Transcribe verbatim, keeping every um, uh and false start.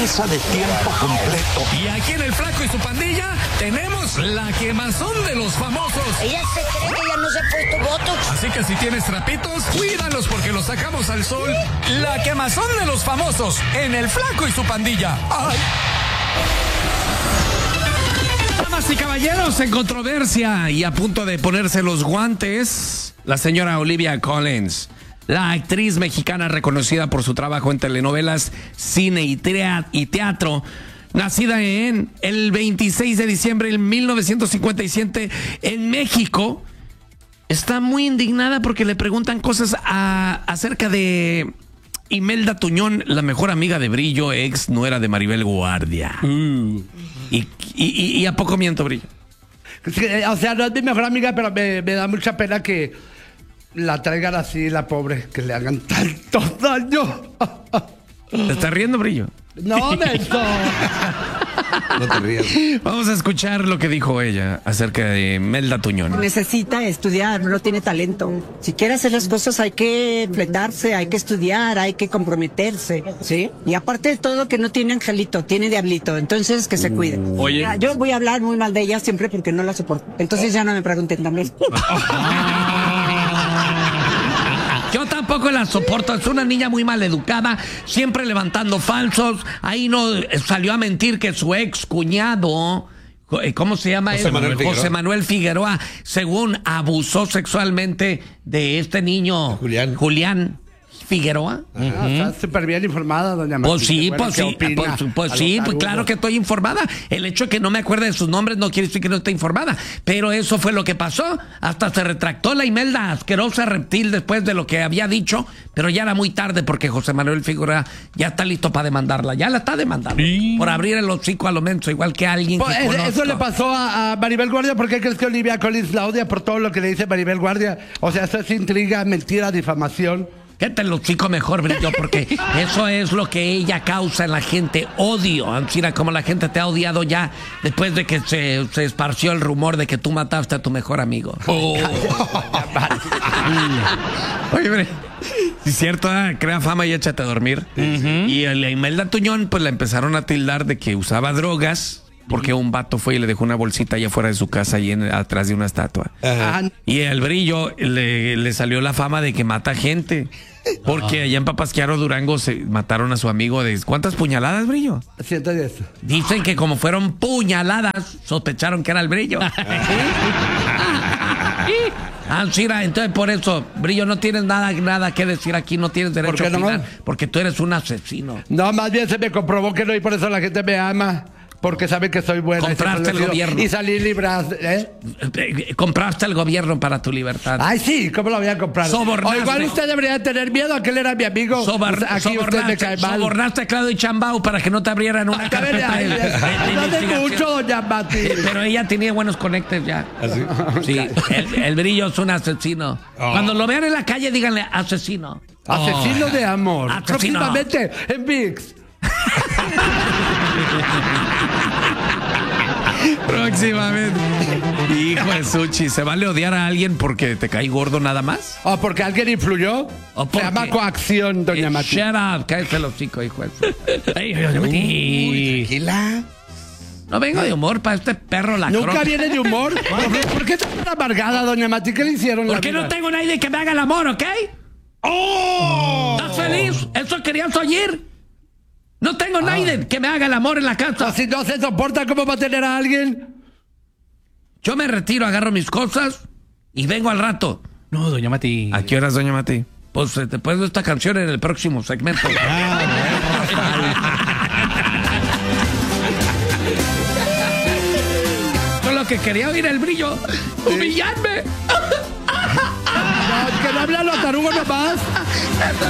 mesa de tiempo completo. Y aquí en El Flaco y su Pandilla tenemos la quemazón de los famosos. Ella se cree que ya no se ha puesto botox. Así que si tienes trapitos, cuídalos porque los sacamos al sol. La quemazón de los famosos en El Flaco y su Pandilla. ¡Ay! Damas y caballeros, en controversia y a punto de ponerse los guantes, la señora Olivia Collins, la actriz mexicana reconocida por su trabajo en telenovelas, cine y teatro, nacida en el veintiséis de diciembre de mil novecientos cincuenta y siete en México, está muy indignada porque le preguntan cosas a, acerca de Imelda Tuñón, la mejor amiga de Brillo, ex nuera de Maribel Guardia. Mm. Y, y, y a poco miento, Brillo. O sea, no es mi mejor amiga, pero me, me da mucha pena que la traigan así, la pobre, que le hagan tanto daño. ¿Te estás riendo, Brillo? No, Beto. No te rías. Vamos a escuchar lo que dijo ella acerca de Imelda Tuñón. Necesita estudiar, no tiene talento. Si quiere hacer las cosas hay que fletarse, hay que estudiar, hay que comprometerse, ¿sí? Y aparte de todo que no tiene angelito, tiene diablito, entonces que se cuide. Oye. Ya, yo voy a hablar muy mal de ella siempre porque no la soporto. Entonces ya no me pregunten también. Yo tampoco la soporto, es una niña muy mal educada, siempre levantando falsos. Ahí no salió a mentir que su ex cuñado, ¿cómo se llama José él? Manuel Figueroa. José Manuel Figueroa, según abusó sexualmente de este niño Julián. Julián Figueroa. Ah, está súper bien informada, doña Martita. Pues sí, Bueno, pues ¿qué sí, opina pues, pues a sí, los pues claro tarugos? que estoy informada. El hecho de que no me acuerde de sus nombres no quiere decir que no esté informada. Pero eso fue lo que pasó. Hasta se retractó la Imelda, asquerosa reptil, después de lo que había dicho. Pero ya era muy tarde porque José Manuel Figueroa ya está listo para demandarla. Ya la está demandando. Sí. Por abrir el hocico a lo menso, igual que alguien Pues, que eso, conozco. eso le pasó a, a Maribel Guardia. ¿Por qué crees que Olivia Collins la odia por todo lo que le dice Maribel Guardia? O sea, eso es intriga, mentira, difamación. ¿Qué te lo chico mejor, Brillo? Porque eso es lo que ella causa en la gente, odio. Ancina, como la gente te ha odiado ya después de que se, se esparció el rumor de que tú mataste a tu mejor amigo. Oh. Oye, hombre, si es cierto, ¿eh? Crea fama y échate a dormir. Uh-huh. Y a la Imelda Tuñón, pues la empezaron a tildar de que usaba drogas. Porque un vato fue y le dejó una bolsita allá afuera de su casa, ahí en, atrás de una estatua. Ajá. Y el Brillo le, le salió la fama de que mata gente. Porque allá en Papasquiaro, Durango, se mataron a su amigo de... ¿Cuántas puñaladas, Brillo? ciento diez. Dicen que como fueron puñaladas, sospecharon que era el Brillo. Ah, Shira, entonces por eso, Brillo, no tienes nada, nada que decir aquí, no tienes derecho a opinar, no? Porque tú eres un asesino. No, más bien se me comprobó que no, y por eso la gente me ama. Porque sabe que soy buena. Compraste el gobierno. Y salí librado, ¿eh? Compraste el gobierno para tu libertad. Ay, sí, ¿cómo lo voy a comprar? Sobornaste. O igual usted debería tener miedo, aquel era mi amigo. Sobor Aquí sobornaste, usted me cae mal. Sobornaste a Claudio Chambao para que no te abrieran una carpeta de, de, de, de no de mucho, doña Mati. Pero ella tenía buenos conectes ya. ¿Así? Sí, el, el Brillo es un asesino. Oh. Cuando lo vean en la calle, díganle asesino. Asesino oh. de amor. Asesino. Próximamente en ViX. Próximamente. Hijo de Suchi, ¿se vale odiar a alguien porque te cae gordo nada más? ¿O porque alguien influyó? ¿O Se llama coacción, doña eh, Mati. Shut up, cállate los chicos, hijo de Suchi. Ay, doña Mati. Tranquila. No vengo de humor para este perro la ¿Nunca croca. viene de humor? ¿Por, ¿Por qué está tan amargada, doña Mati? ¿Qué le hicieron? Porque no tengo nadie que me haga el amor, ¿ok? ¡Oh! ¿Estás feliz? ¿Eso querías oír? No tengo ah. nadie que me haga el amor en la casa. Si no se soporta, ¿cómo va a tener a alguien? Yo me retiro, agarro mis cosas y vengo al rato. No, doña Mati. ¿A qué horas, doña Mati? Pues después de esta canción en el próximo segmento. Ah, Con lo que quería oír el Brillo, sí. Humillarme. No, que no habla los tarugos nomás.